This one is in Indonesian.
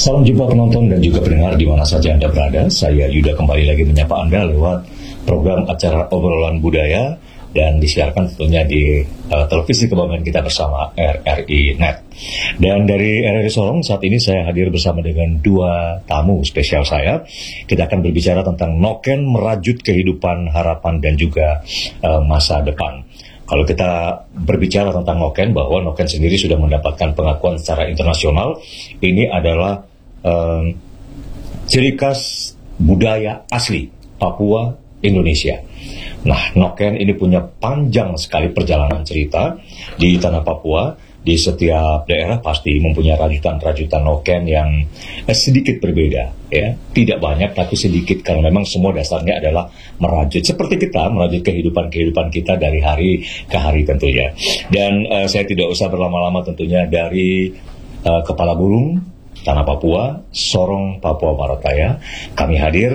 Salam jumpa penonton dan juga pendengar di mana saja Anda berada. Saya Yuda kembali lagi menyapa Anda lewat program acara Obrolan Budaya dan disiarkan tentunya di televisi kebanggaan kita bersama RRI Net. Dan dari RRI Sorong saat ini saya hadir bersama dengan dua tamu spesial saya. Kita akan berbicara tentang noken merajut kehidupan, harapan dan juga masa depan. Kalau kita berbicara tentang noken, bahwa noken sendiri sudah mendapatkan pengakuan secara internasional, ini adalah ciri khas budaya asli Papua, Indonesia. Nah, noken ini punya panjang sekali perjalanan cerita di tanah Papua. Di setiap daerah pasti mempunyai rajutan-rajutan noken yang sedikit berbeda, ya. Tidak banyak tapi sedikit, karena memang semua dasarnya adalah merajut. Seperti kita merajut kehidupan kita dari hari ke hari tentunya. Dan saya tidak usah berlama-lama tentunya, dari Kepala Burung Tanah Papua, Sorong, Papua Barat Daya, kami hadir